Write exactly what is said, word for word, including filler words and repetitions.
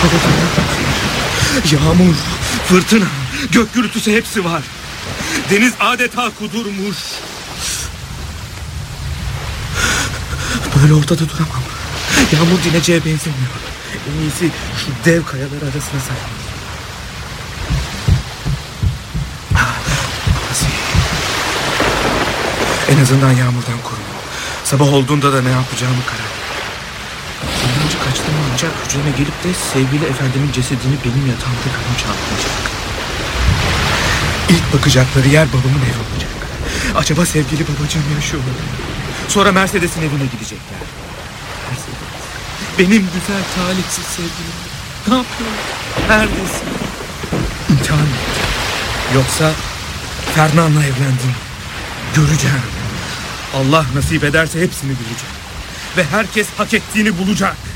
Yağmur, fırtına, gök gürültüsü hepsi var. Deniz adeta kudurmuş. Böyle ortada duramam. Yağmur dineceğe benzemiyor. En iyisi şu dev kayalar arasına saklanayım. En azından yağmurdan korunum. Sabah olduğunda da ne yapacağımı karar veririm. Yıllarca kaçtığım ancak hücreme gelip de sevgili efendimin cesedini benim yatağımda görünce atlayacak. İlk bakacakları yer babamın evi olacak. Acaba sevgili babacığım yaşıyor mu? Sonra Mercedes'in evine gidecekler. Mercedes, benim güzel talihsiz sevgilim. Ne yapıyorsun? Neredesin? İmtihan mı? Yoksa Fernan'la evlendim. Göreceğim. Allah nasip ederse hepsini göreceğim. Ve herkes hak ettiğini bulacak.